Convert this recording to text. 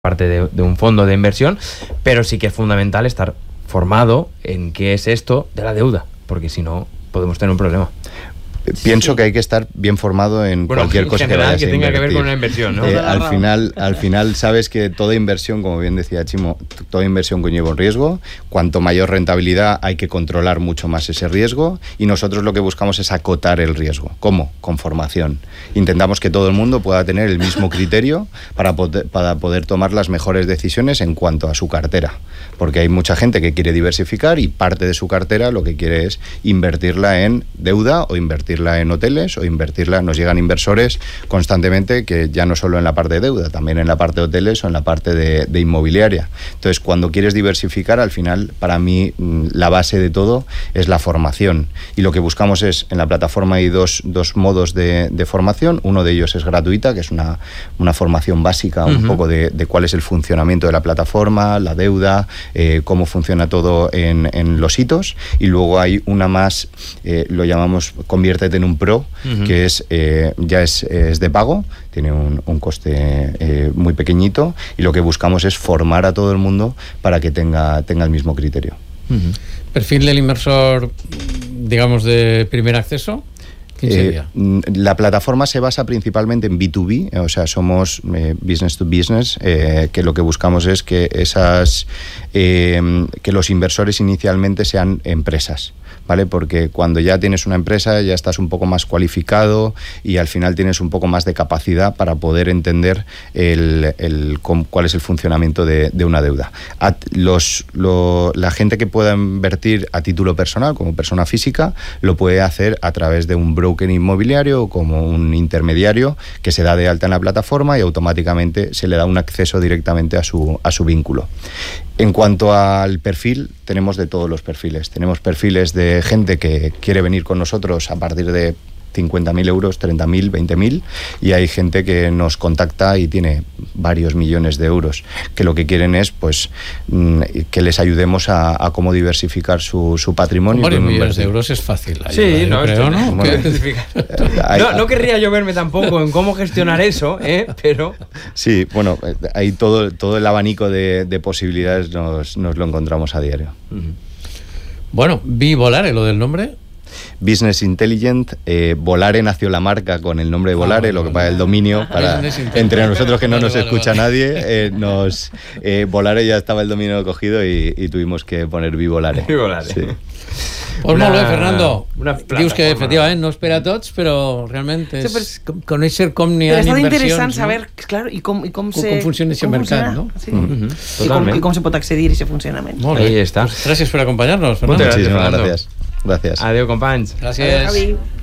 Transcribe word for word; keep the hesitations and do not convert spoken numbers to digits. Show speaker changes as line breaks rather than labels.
parte de, de un fondo de inversión, pero sí que es fundamental estar formado en qué es esto de la deuda, porque si no podemos tener un problema.
Pienso sí. que hay que estar bien formado en bueno, cualquier en cosa
general,
que vayas
que
a
tenga
invertir.
que ver con una inversión, ¿no?
Eh, al final, al final sabes que toda inversión, como bien decía Chimo, toda inversión conlleva un riesgo. Cuanto mayor rentabilidad, hay que controlar mucho más ese riesgo, y nosotros lo que buscamos es acotar el riesgo. ¿Cómo? Con formación. Intentamos que todo el mundo pueda tener el mismo criterio para poder, para poder tomar las mejores decisiones en cuanto a su cartera, porque hay mucha gente que quiere diversificar y parte de su cartera lo que quiere es invertirla en deuda o invertir en hoteles o invertirla. Nos llegan inversores constantemente que ya no solo en la parte de deuda, también en la parte de hoteles o en la parte de, de inmobiliaria. Entonces, cuando quieres diversificar, al final, para mí, la base de todo es la formación. Y lo que buscamos es, en la plataforma hay dos, dos modos de, de formación. Uno de ellos es gratuita, que es una, una formación básica, uh-huh. un poco de, de cuál es el funcionamiento de la plataforma, la deuda, eh, cómo funciona todo en, en los hitos. Y luego hay una más, eh, lo llamamos convierte en un pro, uh-huh. que es eh, ya es, es de pago, tiene un, un coste eh, muy pequeñito, y lo que buscamos es formar a todo el mundo para que tenga, tenga el mismo criterio.
Uh-huh. ¿Perfil del inversor, digamos, de primer acceso?
Eh, la plataforma se basa principalmente en B dos B, o sea, somos eh, business to business, eh, que lo que buscamos es que esas eh, que los inversores inicialmente sean empresas, ¿vale? Porque cuando ya tienes una empresa ya estás un poco más cualificado y al final tienes un poco más de capacidad para poder entender el, el, cuál es el funcionamiento de, de una deuda. A, los, lo, la gente que pueda invertir a título personal, como persona física, lo puede hacer a través de un broker inmobiliario o como un intermediario que se da de alta en la plataforma y automáticamente se le da un acceso directamente a su, a su vínculo. En cuanto al perfil, tenemos de todos los perfiles. Tenemos perfiles de gente que quiere venir con nosotros a partir de cincuenta mil euros, treinta mil, veinte mil, y hay gente que nos contacta y tiene varios millones de euros, que lo que quieren es pues que les ayudemos a, a cómo diversificar su, su patrimonio.
Varios millones de euros es fácil.
Sí, ayuda, no, creo, ¿no? Bueno, no, no querría yo verme tampoco en cómo gestionar eso, ¿eh? Pero... Sí,
bueno, ahí todo, todo el abanico de, de posibilidades nos, nos lo encontramos a diario.
Uh-huh. Bueno, vi Volare, lo del nombre...
Business Intelligent, eh, Volare nació la marca con el nombre de Volare, ah, lo que para el dominio, para entre nosotros que no nos vale, escucha vale. nadie, eh, nos eh, Volare ya estaba el dominio cogido y, y tuvimos que poner Vivolare.
Vivolare.
Sí.
Pues molt bé, Fernando. Dius que efectivament no espera a tots, però realment és sí, però... conèixer com n'hi ha inversions.
Però és interessant saber, no? Claro, i com, i com,
com,
se,
com funciona aquest mercat, no?
Sí. Mm-hmm. I, com, I com se pot accedir a aquest funcionament.
Molt bé. Ahí està. Pues gràcies per acompanyar-nos, Fernando.
Muchísimas gracias. Gracias.
Adéu, companys.
Gràcies.
Adéu,